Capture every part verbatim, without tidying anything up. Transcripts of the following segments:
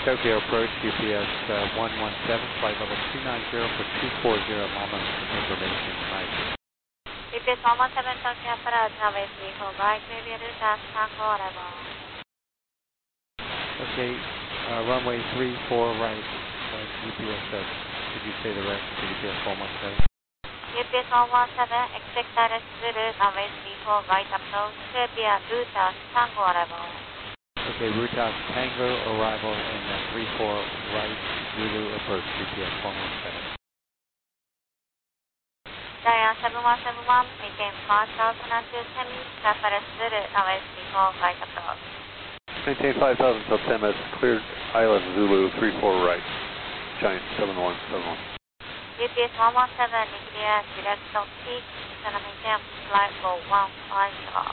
Tokyo approach, U P S uh, one one seven, flight level two nine zero for two four zero moment information. Nice. U P S one one seven Tokyo approach, runway three four right, clear route Tango arrival. Okay, uh, runway three four right, uh, U P S, uh, could you say the rest of U P S one one seven? U P S one one seven, expect direct route, runway three four right approach, clear via route Tango arrival. Okay, Rutas Tango arrival in uh, three four right, Zulu approach, U P S one one seven. Diane seven one seven one, maintain five thousand until ten minutes, direct route, runway three four right approach. Maintain five thousand until ten minutes, cleared Island Zulu three four right, Giant seven one seven one. U P S one one seven, clear direct peak, gonna maintain flight for one five zero.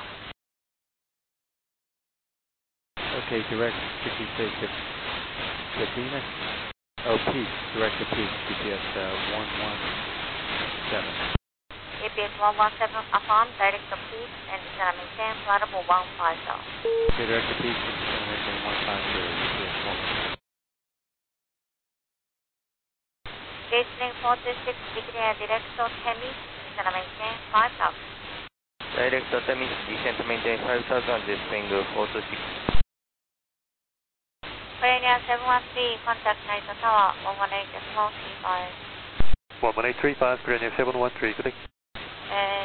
Okay, direct, could you say to, to Venus? Oh, peak, direct to peak, U P S uh, one one seven. U P S one one seven, affirm direct to peak, and gonna maintain flight for one five zero. Okay, direct to peak, and gonna maintain one five zero, U P S one one seven. Gate link four two six, declare direct to Hemi, gonna maintain five thousand. Direct to Hemi, descent maintain five thousand, descending four two six. Pioneer seven one three, contact Night Tower, one one eight decimal three five. one one eight three five, Pioneer seven one three, good day. Uh,